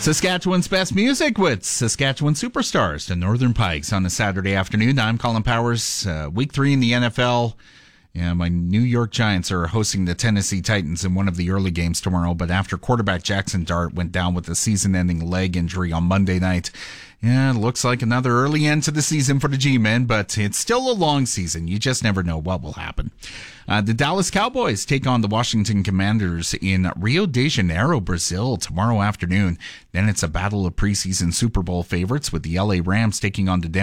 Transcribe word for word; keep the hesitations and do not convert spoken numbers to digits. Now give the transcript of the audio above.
Saskatchewan's best music with Saskatchewan Superstars, the Northern Pikes, on a Saturday afternoon. I'm Colin Powers. Uh, week three in the N F L. Yeah, my New York Giants are hosting the Tennessee Titans in one of the early games tomorrow, but after quarterback Jackson Dart went down with a season-ending leg injury on Monday night, yeah, it looks like another early end to the season for the G-men, but it's still a long season. You just never know what will happen. Uh, the Dallas Cowboys take on the Washington Commanders in Rio de Janeiro, Brazil, tomorrow afternoon. Then it's a battle of preseason Super Bowl favorites with the L A Rams taking on the Denver